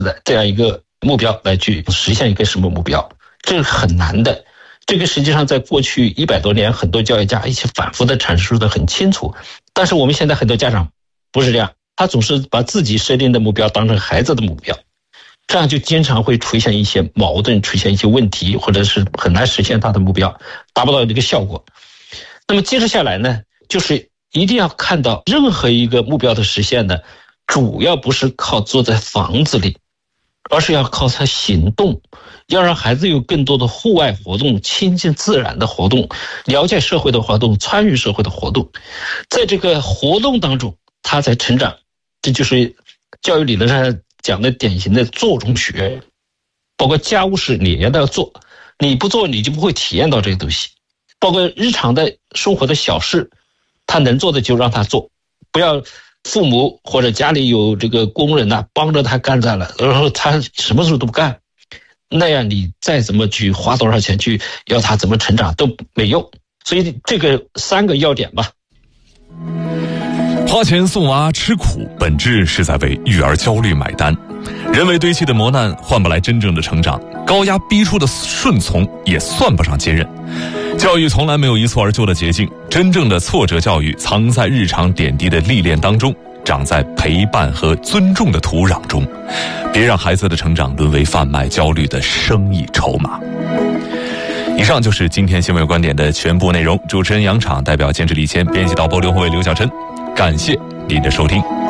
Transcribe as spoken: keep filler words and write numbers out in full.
的这样一个目标来去实现一个什么目标，这是很难的。这个实际上在过去一百多年，很多教育家一起反复的阐述的很清楚，但是我们现在很多家长不是这样，他总是把自己设定的目标当成孩子的目标，这样就经常会出现一些矛盾，出现一些问题，或者是很难实现他的目标，达不到这个效果。那么接着下来呢，就是一定要看到任何一个目标的实现呢，主要不是靠坐在房子里，而是要靠他行动，要让孩子有更多的户外活动，亲近自然的活动，了解社会的活动，参与社会的活动，在这个活动当中他才成长。这就是教育理论上讲的典型的做中学，包括家务事你也要做，你不做你就不会体验到这个东西，包括日常的生活的小事，他能做的就让他做，不要父母或者家里有这个工人呐、帮着他干在了，然后他什么时候都不干，那样你再怎么去花多少钱去要他怎么成长都没用。所以这个三个要点吧。 花钱送娃吃苦，本质是在为育儿焦虑买单。人为堆砌的磨难换不来真正的成长，高压逼出的顺从也算不上坚韧。教育从来没有一蹴而就的捷径，真正的挫折教育藏在日常点滴的历练当中，长在陪伴和尊重的土壤中。别让孩子的成长沦为贩卖焦虑的生意筹码。以上就是今天新闻观点的全部内容。主持人杨昶，代表监制李谦，编辑导播刘慧、刘小晨，感谢您的收听。